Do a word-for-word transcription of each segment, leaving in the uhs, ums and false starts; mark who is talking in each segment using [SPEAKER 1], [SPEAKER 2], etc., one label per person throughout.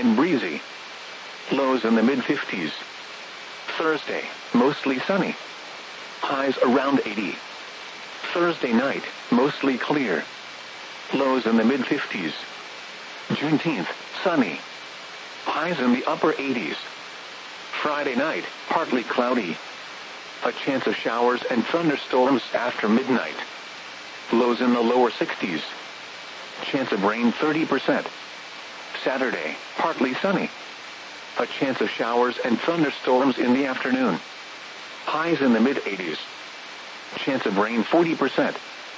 [SPEAKER 1] and breezy. Lows in the mid fifties. Thursday, mostly sunny. Highs around eighty. Thursday night, mostly clear. Lows in the mid fifties. Juneteenth, sunny. Highs in the upper eighties. Friday night, partly cloudy. A chance of showers and thunderstorms after midnight. Lows in the lower sixties. Chance of rain thirty percent. Saturday, partly sunny. A chance of showers and thunderstorms in the afternoon. Highs in the mid eighties. Chance of rain forty percent.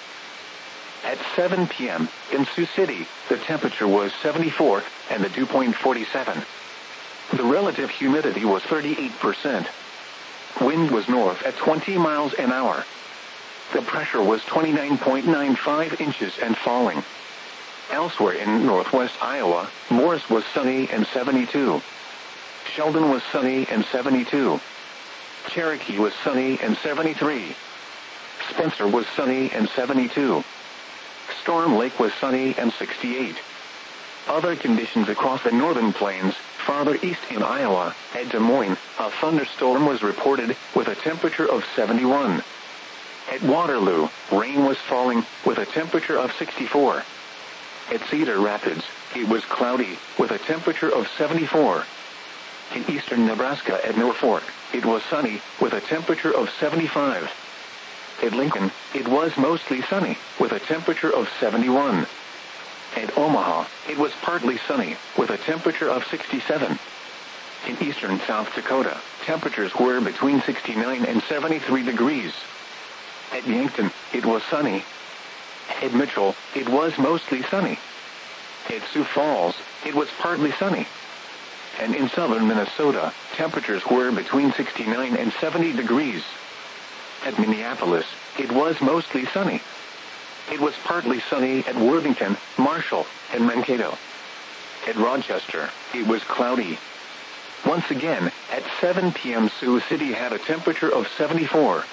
[SPEAKER 1] At seven p.m. in Sioux City, the temperature was seventy-four and the dew point forty-seven. The relative humidity was thirty-eight percent. Wind was north at twenty miles an hour. The pressure was twenty-nine point nine five inches and falling. Elsewhere in northwest Iowa, Morris was sunny and seventy-two. Sheldon was sunny and seventy-two. Cherokee was sunny and seventy-three. Spencer was sunny and seventy-two. Storm Lake was sunny and sixty-eight. Other conditions across the northern plains, farther east in Iowa, at Des Moines, a thunderstorm was reported with a temperature of seventy-one. At Waterloo, rain was falling with a temperature of sixty-four. At Cedar Rapids, it was cloudy with a temperature of seventy-four. In eastern Nebraska at Norfolk, it was sunny with a temperature of seventy-five. At Lincoln, it was mostly sunny with a temperature of seventy-one. At Omaha, it was partly sunny with a temperature of sixty-seven. In eastern South Dakota, temperatures were between sixty-nine and seventy-three degrees. At Yankton, it was sunny. At Mitchell, it was mostly sunny. At Sioux Falls, it was partly sunny. And in southern Minnesota, temperatures were between sixty-nine and seventy degrees. At Minneapolis, it was mostly sunny. It was partly sunny at Worthington, Marshall, and Mankato. At Rochester, it was cloudy. Once again, at seven p.m. Sioux City had a temperature of seventy-four.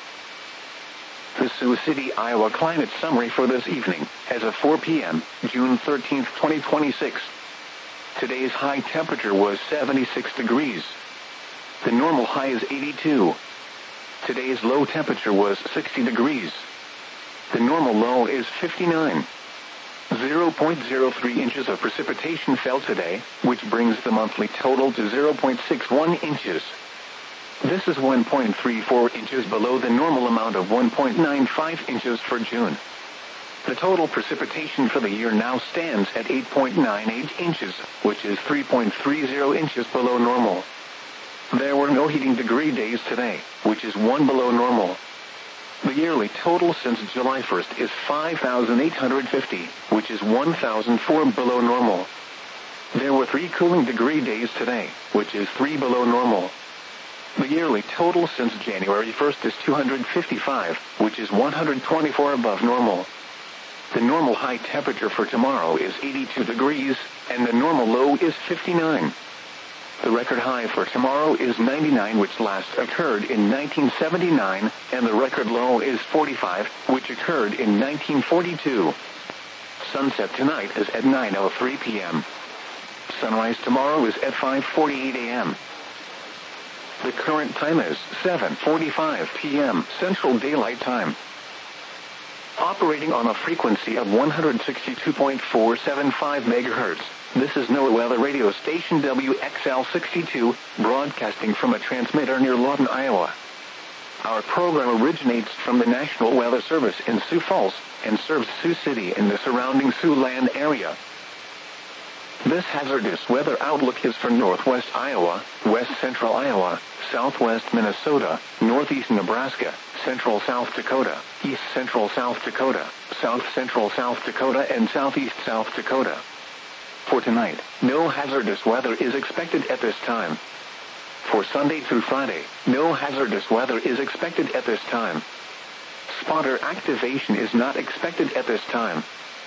[SPEAKER 1] The Sioux City, Iowa climate summary for this evening, as of four p.m., June thirteenth, twenty twenty-six. Today's high temperature was seventy-six degrees. The normal high is eighty-two. Today's low temperature was sixty degrees. The normal low is fifty-nine. zero point zero three inches of precipitation fell today, which brings the monthly total to zero point six one inches. This is one point three four inches below the normal amount of one point nine five inches for June. The total precipitation for the year now stands at eight point nine eight inches, which is three point three zero inches below normal. There were no heating degree days today, which is one below normal. The yearly total since July first is five thousand eight hundred fifty, which is one thousand four below normal. There were three cooling degree days today, which is three below normal. The yearly total since January first is two hundred fifty-five, which is one hundred twenty-four above normal. The normal high temperature for tomorrow is eighty-two degrees, and the normal low is fifty-nine. The record high for tomorrow is ninety-nine, which last occurred in nineteen seventy-nine, and the record low is forty-five, which occurred in nineteen forty-two. Sunset tonight is at nine oh three p.m. Sunrise tomorrow is at five forty-eight a.m. The current time is seven forty-five p.m. Central Daylight Time. Operating on a frequency of one hundred sixty-two point four seven five megahertz, this is NOAA Weather Radio Station W X L sixty-two, broadcasting from a transmitter near Lawton, Iowa. Our program originates from the National Weather Service in Sioux Falls and serves Sioux City and the surrounding Siouxland area. This hazardous weather outlook is for northwest Iowa, west central Iowa, southwest Minnesota, northeast Nebraska, central South Dakota, east central South Dakota, south central South Dakota, and southeast South Dakota. For tonight, no hazardous weather is expected at this time. For Sunday through Friday, no hazardous weather is expected at this time. Spotter activation is not expected at this time.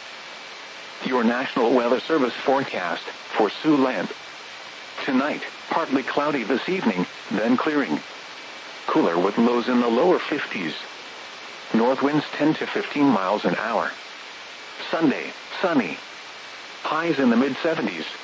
[SPEAKER 1] Your National Weather Service forecast for Siouxland. Tonight, partly cloudy this evening, then clearing. Cooler with lows in the lower fifties. North winds ten to fifteen miles an hour. Sunday, sunny. Highs in the mid seventies.